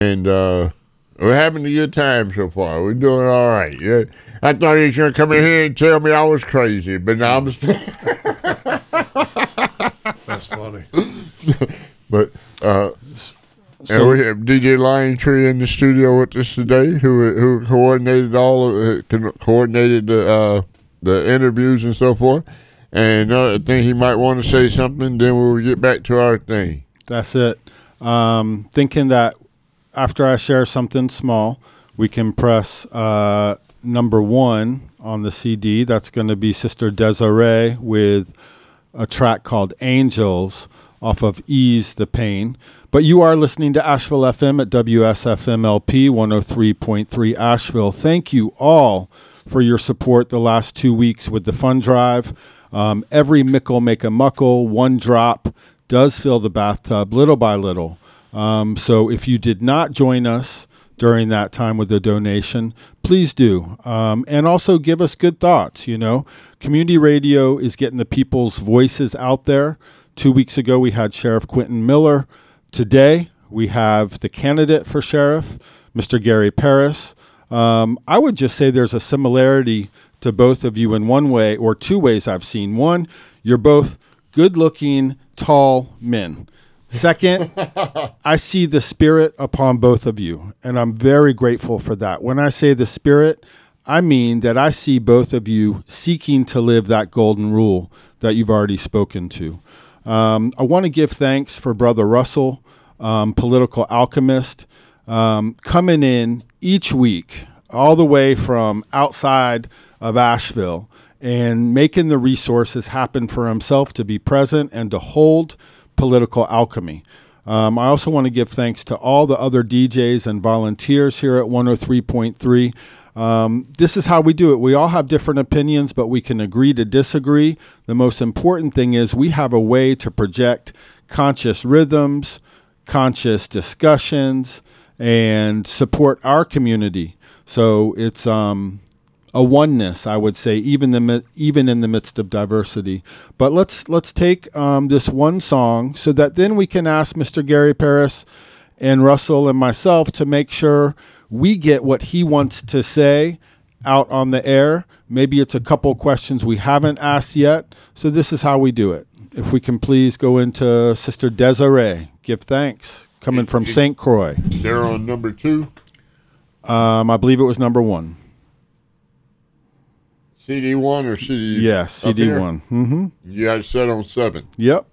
and we're having a good time so far. We're doing all right. Yeah. I thought he was going to come in here and tell me I was crazy, but now I'm. That's funny. But and we have DJ Lion Tree in the studio with us today, who coordinated the interviews and so forth. And I think he might want to say something. Then we'll get back to our thing. That's it. Thinking that after I share something small, we can press number 1 on the CD. That's going to be Sister Desiree with a track called Angels off of Ease the Pain. But you are listening to Asheville FM at WSFMLP 103.3 Asheville. Thank you all for your support the last 2 weeks with the fund drive. Every mickle make a muckle, one drop does fill the bathtub little by little. So if you did not join us during that time with a donation, please do. And also give us good thoughts. Community radio is getting the people's voices out there. 2 weeks ago, we had Sheriff Quentin Miller. Today, we have the candidate for sheriff, Mr. Gary Parris. I would just say there's a similarity to both of you in one way, or two ways I've seen. One, you're both good-looking, tall men. Second, I see the spirit upon both of you, and I'm very grateful for that. When I say the spirit, I mean that I see both of you seeking to live that golden rule that you've already spoken to. I want to give thanks for Brother Russell, political alchemist, coming in each week, all the way from outside of Asheville, and making the resources happen for himself to be present and to hold political alchemy. I also want to give thanks to all the other DJs and volunteers here at 103.3. This is how we do it. We all have different opinions, but we can agree to disagree. The most important thing is we have a way to project conscious rhythms, conscious discussions, and support our community. So it's a oneness, I would say, even in the midst of diversity. But let's take this one song so that then we can ask Mr. Gary Parris and Russell and myself to make sure we get what he wants to say out on the air. Maybe it's a couple questions we haven't asked yet. So this is how we do it. If we can please go into Sister Desiree, give thanks, coming from St. Croix. They're on number 2? I believe it was number 1. CD1 or CD? Yes, CD1. Mm-hmm. You got it set on 7. Yep.